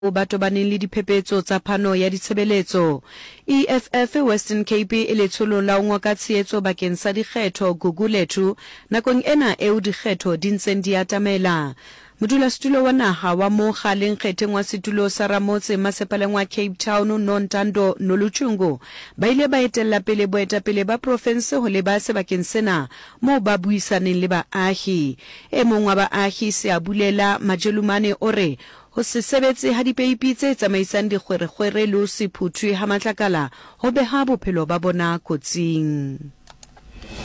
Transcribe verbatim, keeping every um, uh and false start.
ba tobaneng le diphephetso tsa phano ya ditshebeletso. E F F Western Cape e letsholo la ngwa ka tshehetso bakeng sa dikgetho Gugulethu nakong ena eo dikgetho di ntseng di atamela. Modulasetulo wa naha wa mo kgaleng kgetheng wa setulo sa Ramotse masepaleng wa Cape Town Nontando Noluchungu ba ile ba etella pele boetapele ba province ho le ba sebakeng sena moo ba buisaneng le baahi. E mong wa baahi se a bulela Majelumane ore ho se sebetse ha dipeipi tse tsamaisang dikgwerekgwere le ho se phuthwe ha matlakala ho beha bophelo ba bona kotsing.